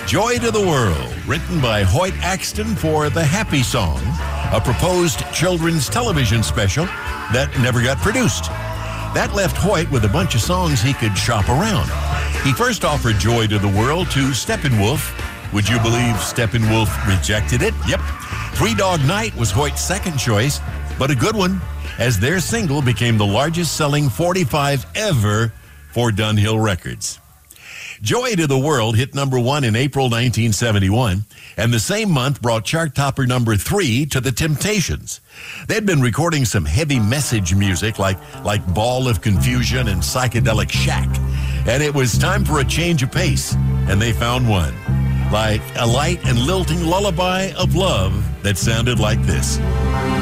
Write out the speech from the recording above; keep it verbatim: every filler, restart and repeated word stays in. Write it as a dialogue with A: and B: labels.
A: Joy to the World, written by Hoyt Axton for The Happy Song, a proposed children's television special that never got produced. That left Hoyt with a bunch of songs he could shop around. He first offered Joy to the World to Steppenwolf. Would you believe Steppenwolf rejected it? Yep. Three Dog Night was Hoyt's second choice, but a good one, as their single became the largest selling forty-five ever for Dunhill Records. Joy to the World hit number one in April nineteen seventy-one, and the same month brought chart topper number three to The Temptations. They'd been recording some heavy message music like, like Ball of Confusion and Psychedelic Shack, and it was time for a change of pace, and they found one. Like a light and lilting lullaby of love that sounded like this.